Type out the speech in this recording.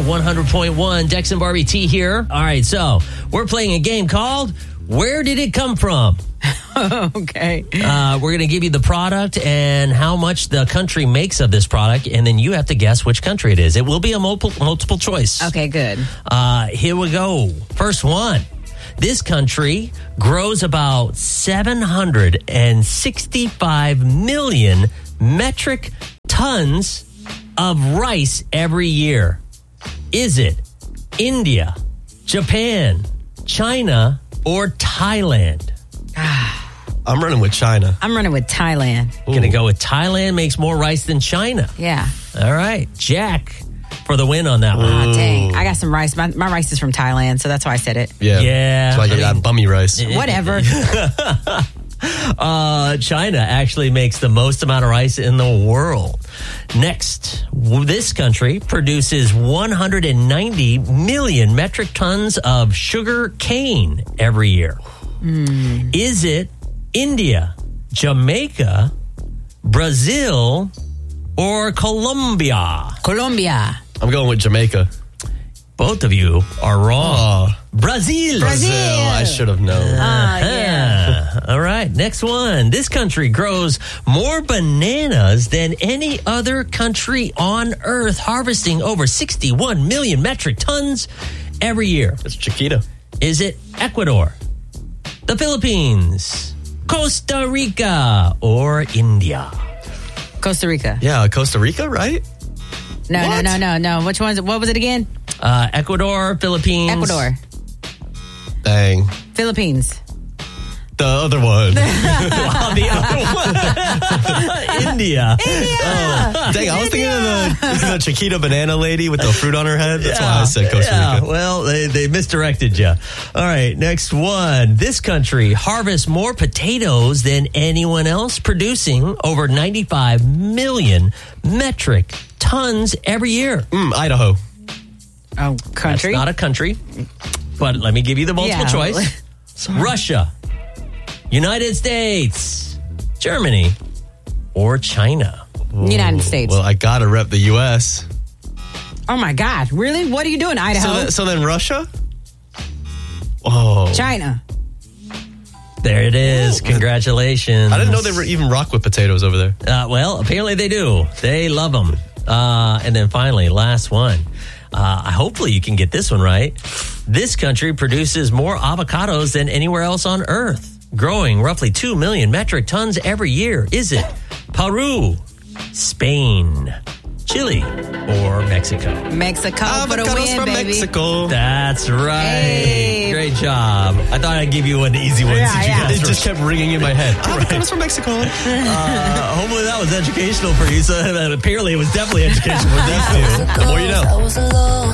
100.1. Dex and Barbie T here. All right, so we're playing a game called Where Did It Come From? Okay. We're going to give you the product and how much the country makes of this product, and then you have to guess which country it is. It will be a multiple choice. Okay, good. Here we go. First one. This country grows about 765 million metric tons of rice every year. Is it India, Japan, China, or Thailand? I'm running with China. I'm running with Thailand. Going to go with Thailand makes more rice than China. Yeah. All right. Jack for the win on that one. Oh, dang. I got some rice. My rice is from Thailand, so that's why I said it. Yeah. That's why I got bummy rice. Whatever. China actually makes the most amount of rice in the world. Next, this country produces 190 million metric tons of sugar cane every year. Is it India, Jamaica, Brazil, or Colombia? Colombia. I'm going with Jamaica. Both of you are wrong. Oh, Brazil. I should have known. Yeah. All right, next one. This country grows more bananas than any other country on earth, harvesting over 61 million metric tons every year. It's Chiquita. Is it Ecuador, the Philippines, Costa Rica, or India? Costa Rica. Yeah, Costa Rica, right? No. Which one? What was it again? Ecuador, Philippines. Ecuador. Dang. Philippines. The other one. The other one. India. Dang, I was thinking of the Chiquita banana lady with the fruit on her head. That's why I said Costa Rica. Well, they misdirected you. All right, next one. This country harvests more potatoes than anyone else, producing over 95 million metric tons every year. Idaho. Oh, country? That's not a country, but let me give you the multiple choice. Russia, United States, Germany, or China? United States. Well, I gotta rep the U.S. Oh my God! Really? What are you doing, Idaho? So then Russia? Oh, China. There it is. Congratulations. I didn't know they were even rock with potatoes over there. Well, apparently they do. They love them. And then finally, last one. Hopefully you can get this one right. This country produces more avocados than anywhere else on earth, growing roughly 2 million metric tons every year. Is it Peru, Spain, Chile, or Mexico? Mexico for the Avocados win, from baby. Mexico. That's right. Hey. Great job. I thought I'd give you an easy one. Yeah. It just kept ringing in my head. Avocados from Mexico. Hopefully that was educational for you. So apparently it was definitely educational for these two. The more you know.